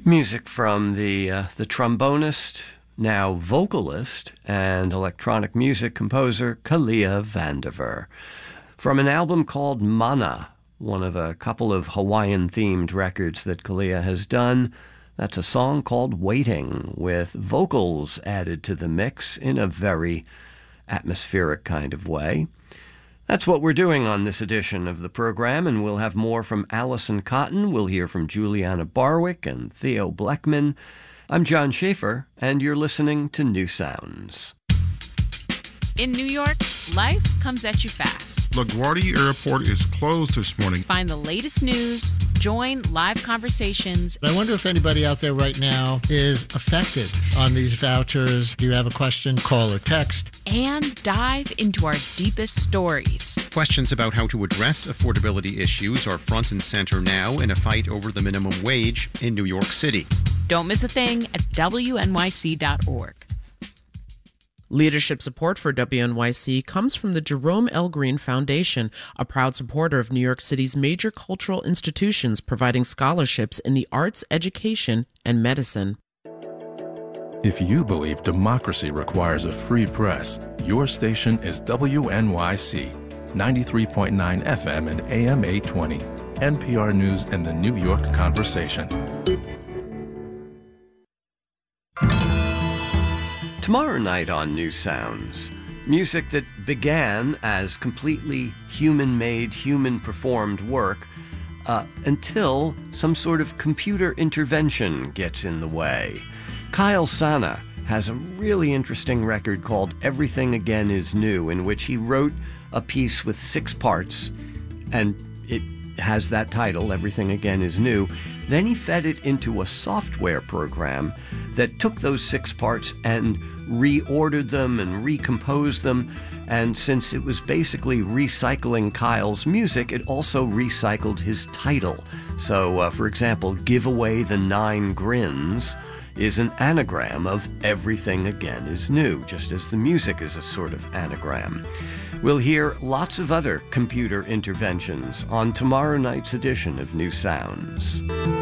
Music from the trombonist, now vocalist, and electronic music composer Kalia Vandiver. From an album called Mana, one of a couple of Hawaiian-themed records that Kalia has done, that's a song called Waiting, with vocals added to the mix in a very atmospheric kind of way. That's what we're doing on this edition of the program, and we'll have more from Allison Cotton. We'll hear from Juliana Barwick and Theo Bleckman. I'm John Schaefer, and you're listening to New Sounds. In New York, life comes at you fast. LaGuardia Airport is closed this morning. Find the latest news, join live conversations. I wonder if anybody out there right now is affected on these vouchers. Do you have a question? Call or text. And dive into our deepest stories. Questions about how to address affordability issues are front and center now in a fight over the minimum wage in New York City. Don't miss a thing at WNYC.org. Leadership support for WNYC comes from the Jerome L. Green Foundation, a proud supporter of New York City's major cultural institutions providing scholarships in the arts, education, and medicine. If you believe democracy requires a free press, your station is WNYC, 93.9 FM and AM 820, NPR News and the New York Conversation. Tomorrow night on New Sounds, music that began as completely human-made, human-performed work until some sort of computer intervention gets in the way. Kyle Sana has a really interesting record called Everything Again Is New, in which he wrote a piece with 6 parts, and it has that title, Everything Again Is New. Then he fed it into a software program that took those 6 parts and reordered them and recomposed them. And since it was basically recycling Kyle's music, it also recycled his title. So, for example, Give Away the 9 Grins is an anagram of Everything Again Is New, just as the music is a sort of anagram. We'll hear lots of other computer interventions on tomorrow night's edition of New Sounds.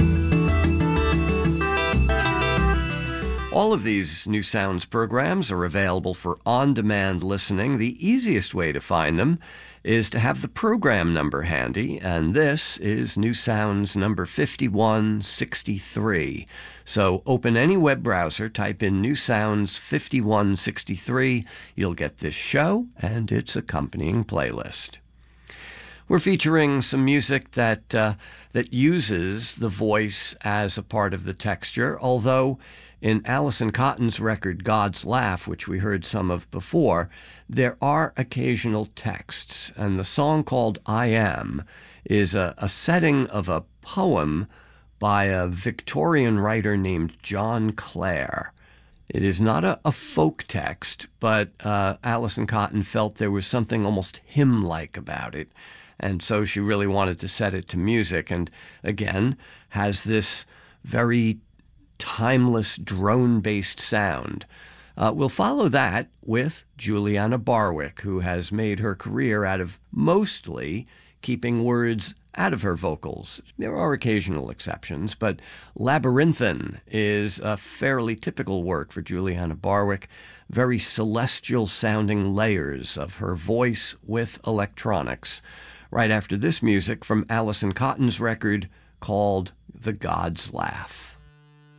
All of these New Sounds programs are available for on-demand listening. The easiest way to find them is to have the program number handy, and this is New Sounds number 5163. So open any web browser, type in New Sounds 5163, you'll get this show and its accompanying playlist. We're featuring some music that uses the voice as a part of the texture, although in Allison Cotton's record, God's Laugh, which we heard some of before, there are occasional texts, and the song called I Am is a setting of a poem by a Victorian writer named John Clare. It is not a folk text, but Allison Cotton felt there was something almost hymn-like about it, and so she really wanted to set it to music, and again, has this very timeless drone-based sound. We'll follow that with Juliana Barwick, who has made her career out of mostly keeping words out of her vocals. There are occasional exceptions, but Labyrinthine is a fairly typical work for Juliana Barwick. Very celestial-sounding layers of her voice with electronics. Right after this music from Allison Cotton's record called The God's Laugh.